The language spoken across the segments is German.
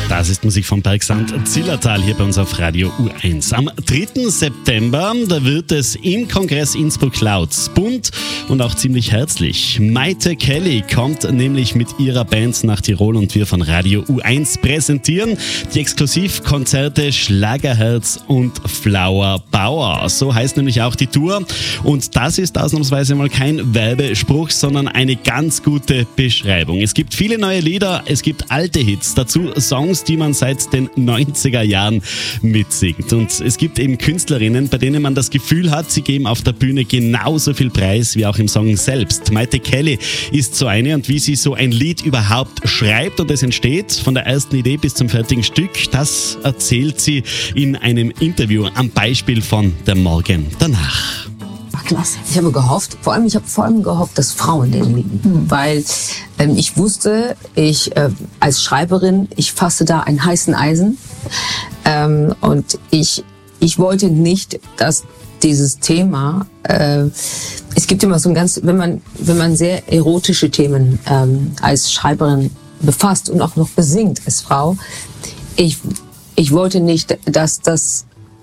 Das ist Musik vom Bergsand Zillertal hier bei uns auf Radio U1. Am 3. September, da wird es im Kongress Innsbruck laut, bunt und auch ziemlich herzlich. Maite Kelly kommt nämlich mit ihrer Band nach Tirol und wir von Radio U1 präsentieren die Exklusivkonzerte Schlagerherz und Flower Power. So heißt nämlich auch die Tour und das ist ausnahmsweise mal kein Werbespruch, sondern eine ganz gute Beschreibung. Es gibt viele neue Lieder, es gibt alte Hits, dazu Songs, die man seit den 90er Jahren mitsingt. Und es gibt eben Künstlerinnen, bei denen man das Gefühl hat, sie geben auf der Bühne genauso viel Preis wie auch im Song selbst. Maite Kelly ist so eine und wie sie so ein Lied überhaupt schreibt und es entsteht, von der ersten Idee bis zum fertigen Stück, das erzählt sie in einem Interview am Beispiel von Der Morgen danach. Klasse. Ich habe vor allem gehofft, dass Frauen den lieben, weil ich wusste, als Schreiberin, ich fasse da einen heißen Eisen und ich wollte nicht, dass dieses Thema, es gibt immer so ein ganz, wenn man sehr erotische Themen als Schreiberin befasst und auch noch besingt als Frau, ich wollte nicht, dass das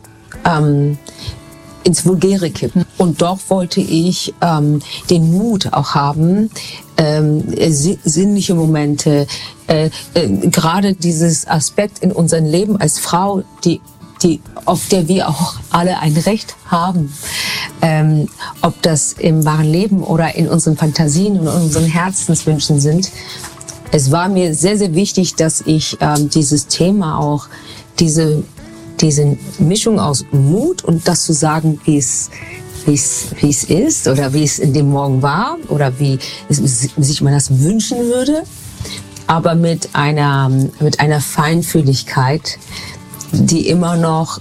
ins Vulgäre kippen. Und doch wollte ich den Mut auch haben, sinnliche Momente, gerade dieses Aspekt in unserem Leben als Frau, auf der wir auch alle ein Recht haben, ob das im wahren Leben oder in unseren Fantasien und unseren Herzenswünschen sind. Es war mir sehr, sehr wichtig, dass ich dieses Thema auch, diese Mischung aus Mut und das zu sagen, wie es ist oder wie es in dem Morgen war oder wie sich man das wünschen würde, aber mit einer Feinfühligkeit, die immer noch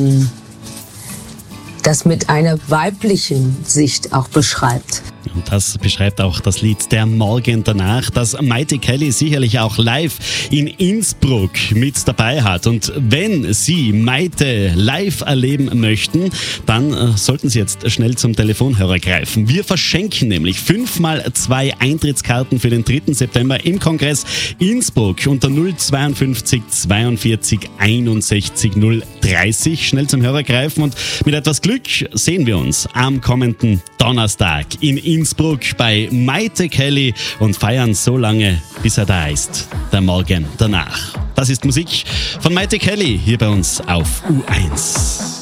das mit einer weiblichen Sicht auch beschreibt. Und das beschreibt auch das Lied Der Morgen danach, das Maite Kelly sicherlich auch live in Innsbruck mit dabei hat. Und wenn Sie Maite live erleben möchten, dann sollten Sie jetzt schnell zum Telefonhörer greifen. Wir verschenken nämlich 5x2 Eintrittskarten für den 3. September im Kongress Innsbruck unter 052 42 61 030. Schnell zum Hörer greifen und mit etwas Glück sehen wir uns am kommenden Donnerstag in Innsbruck bei Maite Kelly und feiern so lange, bis er da ist. Der Morgen danach. Das ist Musik von Maite Kelly hier bei uns auf U1.